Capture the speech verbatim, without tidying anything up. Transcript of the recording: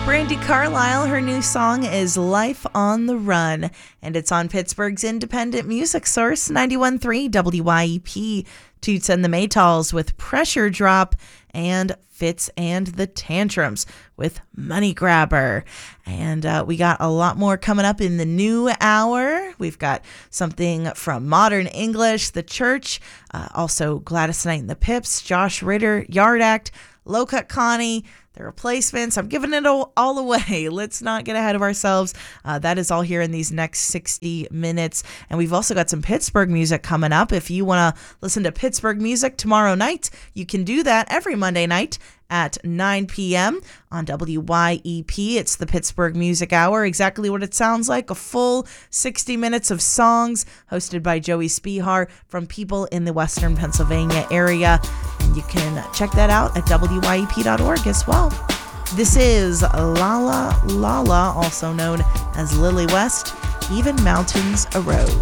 Brandi Carlile, her new song is Life on the Run, and it's on Pittsburgh's independent music source, ninety-one point three W Y E P. Toots and the Maytals with Pressure Drop, and Fitz and the Tantrums with Money Grabber. And uh, we got a lot more coming up in the new hour. We've got something from Modern English, The Church, uh, also Gladys Knight and the Pips, Josh Ritter, Yard Act, Low Cut Connie, The Replacements. I'm giving it all, all away. Let's not get ahead of ourselves. Uh, that is all here in these next sixty minutes. And we've also got some Pittsburgh music coming up. If you want to listen to Pittsburgh music tomorrow night, you can do that every Monday night at nine p.m. on W Y E P. It's the Pittsburgh Music Hour, exactly what it sounds like, a full sixty minutes of songs hosted by Joey Spihar from people in the Western Pennsylvania area. And you can check that out at W Y E P dot org as well. This is Lala Lala, also known as Lily West, Even Mountains Erode.